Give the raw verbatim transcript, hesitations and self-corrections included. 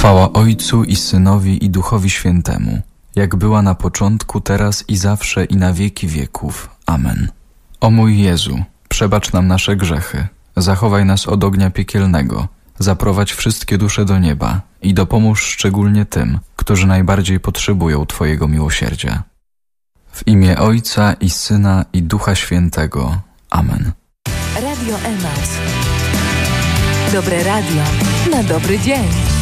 Chwała Ojcu i Synowi i Duchowi Świętemu, jak była na początku, teraz i zawsze i na wieki wieków. Amen. O mój Jezu, przebacz nam nasze grzechy, zachowaj nas od ognia piekielnego, zaprowadź wszystkie dusze do nieba i dopomóż szczególnie tym, którzy najbardziej potrzebują Twojego miłosierdzia. W imię Ojca i Syna i Ducha Świętego. Amen. Radio Emaus. Dobre radio na dobry dzień.